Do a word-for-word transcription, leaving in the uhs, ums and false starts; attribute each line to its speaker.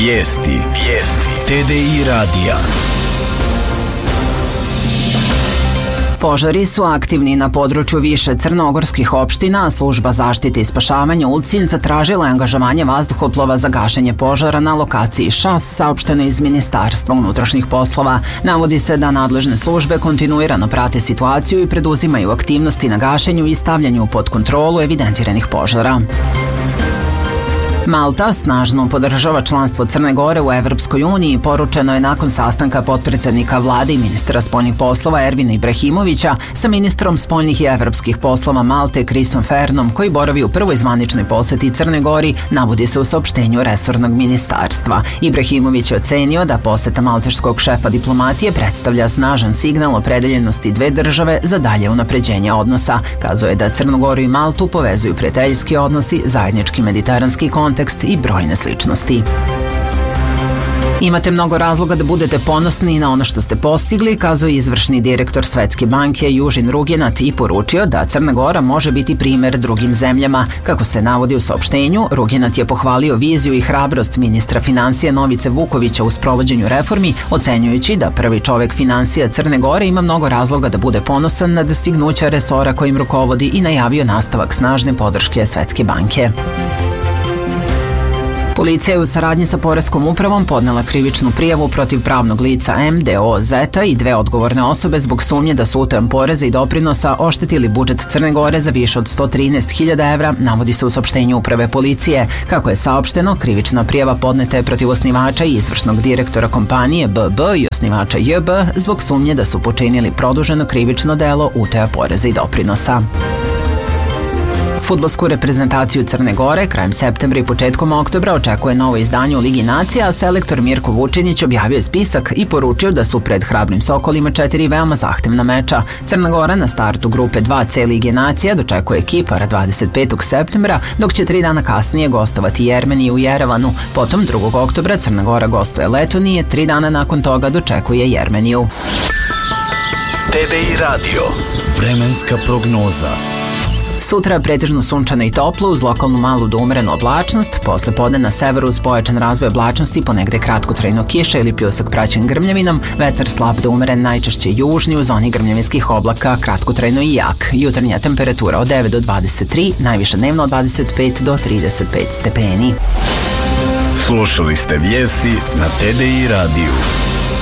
Speaker 1: Vijesti. Vijesti. T D I radija.
Speaker 2: Požari su aktivni na području više crnogorskih opština, a služba zaštite i spašavanja Ulcinj zatražila je angažovanje vazduhoplova za gašenje požara na lokaciji Šas, saopšteno iz Ministarstva unutrašnjih poslova. Navodi se da nadležne službe kontinuirano prate situaciju i preduzimaju aktivnosti na gašenju i stavljanju pod kontrolu evidentiranih požara. Malta snažno podržava članstvo Crne Gore u Evropskoj uniji, poručeno je nakon sastanka potpredsednika vlade i ministra spoljnih poslova Ervina Ibrahimovića sa ministrom spoljnih i evropskih poslova Malte Chrisom Fernom, koji boravi u prvoj zvaničnoj poseti Crne Gori, navodi se u saopštenju resornog ministarstva. Ibrahimović je ocenio da poseta malteškog šefa diplomatije predstavlja snažan signal opredeljenosti dve države za dalje unapređenje odnosa. Kazuje da Crnu Goru i Maltu povezuju prijateljski odnosi, zajednički mediteranski kontekst i brojne sličnosti. Imate mnogo razloga da budete ponosni na ono što ste postigli, kazao izvršni direktor Svetske banke Južin Rugenat i poručio da Crna Gora može biti primer drugim zemljama. Kako se navodi u saopštenju, Rugenat je pohvalio viziju i hrabrost ministra financija Novice Vukovića u sprovođenju reformi, ocenjujući da prvi čovek financija Crne Gore ima mnogo razloga da bude ponosan na dostignuća resora kojim rukovodi i najavio nastavak snažne podrške Svetske banke. Policija je u saradnji sa Poreskom upravom podnela krivičnu prijavu protiv pravnog lica M D O Zeta i dve odgovorne osobe zbog sumnje da su utajom poreza i doprinosa oštetili budžet Crne Gore za više od sto trinaest hiljada evra, navodi se u saopštenju uprave policije. Kako je saopšteno, krivična prijava podneta je protiv osnivača i izvršnog direktora kompanije B B i osnivača J B zbog sumnje da su počinili produženo krivično delo utaja poreza i doprinosa. Fudbalsku reprezentaciju Crne Gore krajem septembra i početkom oktobra očekuje novo izdanje u Ligi nacija, a selektor Mirko Vučinić objavio je spisak i poručio da su pred hrabrim Sokolima četiri veoma zahtevna meča. Crna Gora na startu grupe dva C Lige nacija dočekuje Kipar dvadeset petog septembra, dok će tri dana kasnije gostovati Jermeniju u Jerevanu. Potom drugog oktobra Crna Gora gostuje Letonije, tri dana nakon toga dočekuje Jermeniju.
Speaker 1: T D I radio. Vremenska prognoza.
Speaker 2: Sutra pretežno sunčano i toplo uz lokalnu malu do umerenu oblačnost, posle podne na severu uz pojačan razvoj oblačnosti, ponegde kratkotrajno kiša ili pljusak praćen grmljavinom, vetar slab do umeren najčešće južni u zoni grmljavinskih oblaka, kratkotrajno i jak. Jutarnja temperatura od devet do dvadeset tri, najviša dnevno od dvadeset pet do trideset pet stepeni.
Speaker 1: Slušali ste vijesti na T D I radiju.